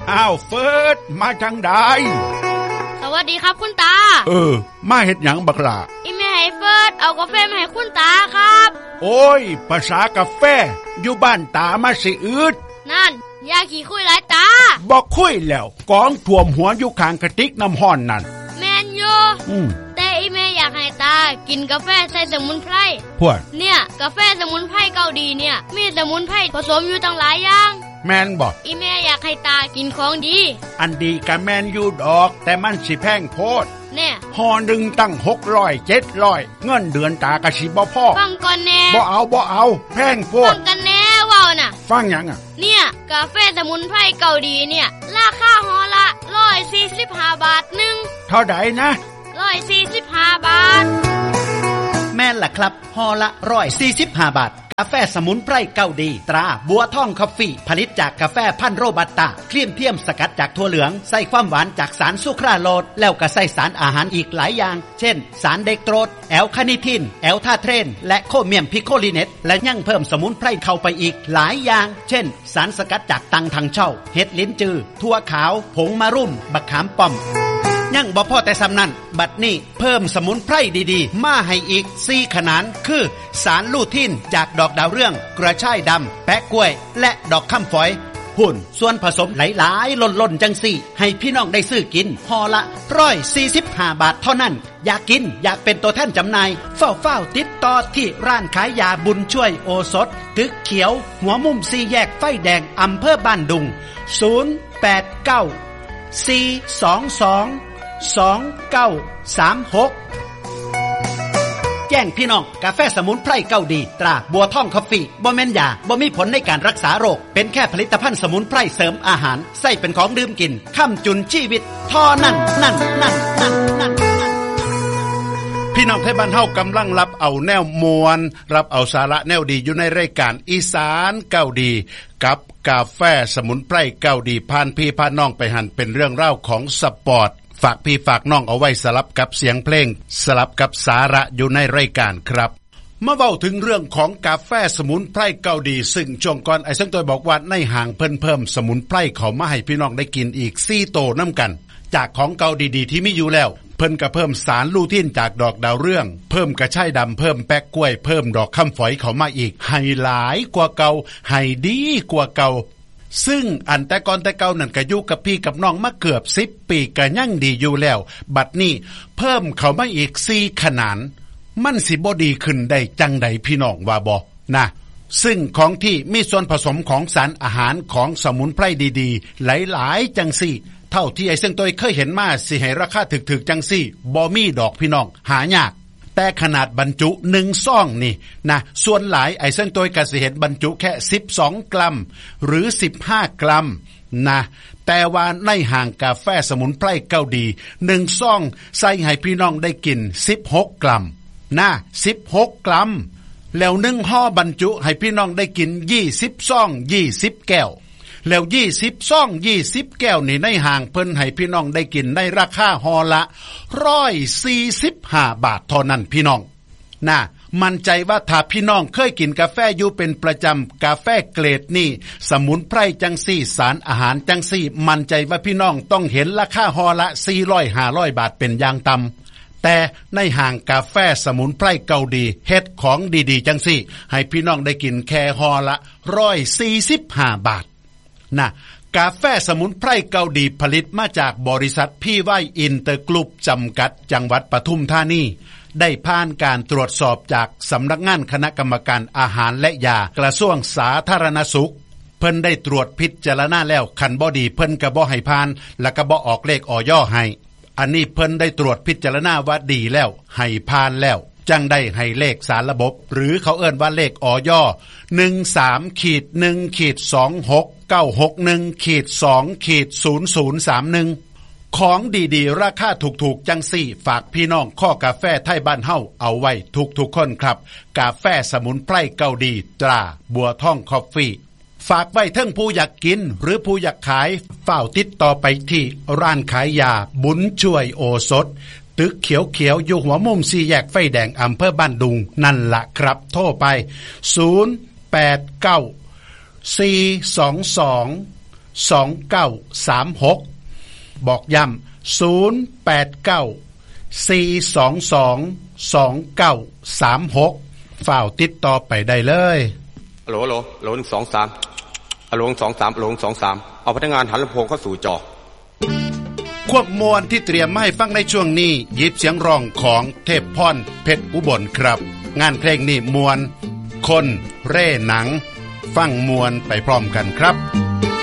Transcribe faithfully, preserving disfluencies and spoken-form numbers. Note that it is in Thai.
อ้าวเฟิร์ดมาจังไดสวัสดีครับคุณตาเออมาเฮ็ดหยังบักล่ะอีแม่ให้เฟิร์ดเอากาแฟมาให้คุณตาครับโอ้ยภาษากาแฟอยู่บ้านตามาสิอืดนั่นอย่าขี้คุยหลายตาบ่คุยแล้วกองท่วมหัวอยู่ข้างกระติกน้ำห้อนนั่นแม่นอยู่อืมแต่อีแม่อยากให้ตากินกาแฟใส่สมุนไพรพวกเนี่ยกาแฟสมุนไพรเกาดีเนี่ยมีสมุนไพรผสมอยู่ตั้งหลายอย่างแม่นบ่อีแม่อยากให้ตากินของดีอันดีก็แม่นอยู่ดอกแต่มันสิแพงโพดเนี่ยห่อนึงตั้งหกร้อย เจ็ดร้อยเงินเดือนตาก็สิบ่พอฟังก่อนแน่บ่เอาบ่เอาแพงโพดฟังกันแน่เว้าน่ะฟังหยังอ่ะเนี่ยกาแฟสมุนไพรเกาดีเนี่ยราคาห่อละหนึ่งร้อยสี่สิบห้าบาทนึงเท่าใดนะหนึ่งร้อยสี่สิบห้าบาทแม่นล่ะครับห่อละหนึ่งร้อยสี่สิบห้าบาทกาแฟสมุนไพรเกาดีตราบัวทองคอฟฟี่ผลิตจากกาแฟพันธุ์โรบัสต้าครีมเทียมสกัดจากถั่วเหลืองใส่ความหวานจากสารซุคราโลสแล้วก็ใส่สารอาหารอีกหลายอย่างเช่นสารเดกโตรสแอลคาเนทินแอลทาเทรนและโคเมียมพิโคลิเนตและยังเพิ่มสมุนไพรเข้าไปอีกหลายอย่างเช่นสารสกัดจากตังถังเช่าเห็ดลิ้นจือถั่วขาวผงมะรุ่มบักขามป้อมยังบ่พอแต่สำนั้นบัดนี้เพิ่มสมุนไพรดีๆมาให้อีกสี่ขนาดคือสารลูทีนจากดอกดาวเรืองกระชายดำแปะกล้วยและดอกค้ำฝอยหุ่นส่วนผสมหลายๆล้นๆจังสี่ให้พี่น้องได้ซื้อกินห่อละหนึ่งร้อยสี่สิบห้าบาทเท่านั้นอยากกินอยากเป็นตัวแทนจำหน่ายเฝ้าๆติดต่อที่ร้านขายยาบุญช่วยโอสถตึกเขียวหัวมุมสี่แยกไฟแดงอำเภอบ้านดุงศูนย์ แปด เก้า สี่ สอง สอง สอง เก้า สาม หกแจ้งพี่น้องกาแฟสมุนไพรเกาดีตราบัวทองคอฟฟี่บ่แม่นยาบ่มีผลในการรักษาโรคเป็นแค่ผลิตภัณฑ์สมุนไพรเสริมอาหารใส่เป็นของดื่มกินค้ำจุนชีวิตเท่านั้นนั่นนั่นนั่นนั่นพี่น้องไทยบ้านเฮากำลังรับเอาแนวมวลรับเอาสาระแนวดีอยู่ในรายการอีสานเกาดีกับกาแฟสมุนไพรเกาดีผ่านพี่ผ่านน้องไปหันเป็นเรื่องเล่าของสปอร์ตฝากพี่ฝากน้องเอาไว้สลับกับเสียงเพลงสลับกับสาระอยู่ในรายการครับมาเว้าถึงเรื่องของกาแฟสมุนไพรเกาดีซึ่งช่วงก่อนไอ้สังตัวบอกว่าในห้างเพิ่นเพิ่มสมุนไพรเข้ามาให้พี่น้องได้กินอีกสี่โตนำกันจากของเก่าดีๆที่มีอยู่แล้วเพิ่นก็เพิ่มสารลูทีนจากดอกดาวเรืองเพิ่มกระชายดำเพิ่มแป๊กกล้วยเพิ่มดอกค้ำฝอยเข้ามาอีกให้หลายกว่าเก่าให้ดีกว่าเก่าซึ่งอันแต่ก่อนแต่เก่านั่นก็อยู่กับพี่กับน้องมาเกือบสิบปีก็ยังดีอยู่แล้วบัดนี้เพิ่มเข้ามาอีกสี่ขนาดมันสิบ่ดีขึ้นได้จังใดพี่น้องว่าบ่นะซึ่งของที่มีส่วนผสมของสารอาหารของสมุนไพรดีๆหลายๆจังสี่เท่าที่ไอ้เส้นตัวเคยเห็นมาสิให้ราคาถึกๆจังสี่บ่มีดอกพี่น้องหายากแต่ขนาดบรรจุหนึ่งซองนี่นะส่วนหลายไอ้เส้นตัวก็สิเห็นบรรจุแค่สิบสองกรัมหรือสิบห้ากรัมนะแต่ว่าในห้างกาแฟสมุนไพรเกาดีหนึ่งซองใส่ให้พี่น้องได้กินสิบหกกรัมนะสิบหกกรัมแล้วหนึ่งห่อบรรจุให้พี่น้องได้กินยี่สิบซองยี่สิบแก้วแล้วยี่สิบซองยี่สิบแก้วนี่ในห้างเพิ่นให้พี่น้องได้กินในราคาห่อละหนึ่งร้อยสี่สิบห้าบาทเท่านั้นพี่น้องนะมั่นใจว่าถ้าพี่น้องเคยกินกาแฟอยู่เป็นประจำกาแฟเกรดนี่สมุนไพรจังซี่สารอาหารจังซี่มั่นใจว่าพี่น้องต้องเห็นราคาห่อละสี่ร้อย ห้าร้อยบาทเป็นอย่างต่ำแต่ในห้างกาแฟสมุนไพรเกาดีเฮ็ดของดีๆจังซี่ให้พี่น้องได้กินแค่ห่อละหนึ่งร้อยสี่สิบห้าบาทนะกาแฟสมุนไพรเกาดีผลิตมาจากบริษัทพี่ไว้อินเตอร์กรุ๊ปจำกัดจังหวัดปทุมธานีได้ผ่านการตรวจสอบจากสำนักงานคณะกรรมการอาหารและยากระทรวงสาธารณสุขเพิ่นได้ตรวจพิจารณาแล้วคันบ่ดีเพิ่นก็บ่ให้ผ่านและก็บ่ออกเลขอย.ให้อันนี้เพิ่นได้ตรวจพิจารณาว่าดีแล้วให้ผ่านแล้วจังได้ให้เลขสารระบบหรือเขาเอิ้นว่าเลขอย.หนึ่งสาม หนึ่ง สอง หก เก้า หก หนึ่ง สอง ศูนย์ ศูนย์ สาม หนึ่งของดีๆราคาถูกๆจังสี่ฝากพี่น้องข้อกาแฟไทยบ้านเฮาเอาไว้ทุกๆคนครับกาแฟสมุนไพรเกาดีตราบัวทองคอฟฟี่ฝากไว้ทั้งผู้อยากกินหรือผู้อยากขายเฝ้าติดต่อไปที่ร้านขายยาบุญช่วยโอสถตึกเขียวๆอยู่หัวมุมสี่แยกไฟแดงอำเภอบ้านดุงนั่นละครับโทรไปศูนย์ แปด เก้า สี่ สอง สองสองเก้าสามหกบอกย้ำศูนย์แปดเก้าสี่สองสองสองเก้าสามหกฝ่าวติดต่อไปได้เลยฮัลโหลฮัลโหลฮัลโหลหนึ่งสองสามฮัลโหลสองสามฮัลโหลสองสามเอาพนักงานหันลำโพงเข้าสู่จอควบมวลที่เตรียมมาให้ฟังในช่วงนี้หยิบเสียงร้องของเทพพรเพชรอุบลครับงานเพลงนี้มวลคนเร่หนังฟังมวลไปพร้อมกันครับ